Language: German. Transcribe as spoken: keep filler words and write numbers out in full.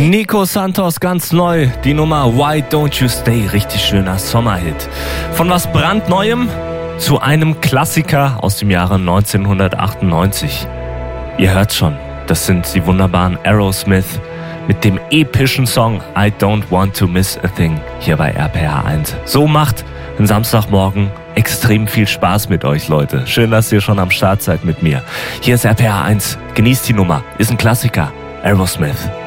Nico Santos ganz neu, die Nummer Why Don't You Stay, richtig schöner Sommerhit. Von was brandneuem zu einem Klassiker aus dem Jahre neunzehnhundertachtundneunzig. Ihr hört schon, das sind die wunderbaren Aerosmith mit dem epischen Song I Don't Want to Miss a Thing hier bei R P R eins. So macht ein Samstagmorgen extrem viel Spaß mit euch, Leute. Schön, dass ihr schon am Start seid mit mir. Hier ist R P R eins. Genießt die Nummer. Ist ein Klassiker. Aerosmith.